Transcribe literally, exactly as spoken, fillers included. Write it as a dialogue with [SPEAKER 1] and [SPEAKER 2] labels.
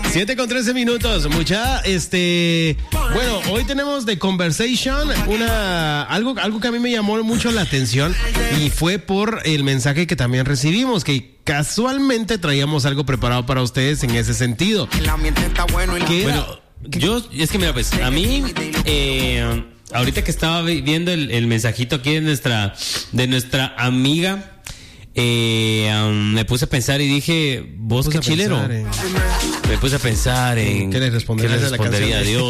[SPEAKER 1] siete con trece minutos, mucha, este, bueno, hoy tenemos The Conversation, una, algo, algo que a mí me llamó mucho la atención y fue por el mensaje que también recibimos, que casualmente traíamos algo preparado para ustedes en ese sentido. Que era,
[SPEAKER 2] bueno, yo, es que mira, pues, a mí, eh, ahorita que estaba viendo el, el mensajito aquí de nuestra, de nuestra amiga, Eh, um, me puse a pensar y dije, vos qué chilero. En... Me puse a pensar en
[SPEAKER 1] ¿qué le respondería,
[SPEAKER 2] ¿qué le respondería a Dios?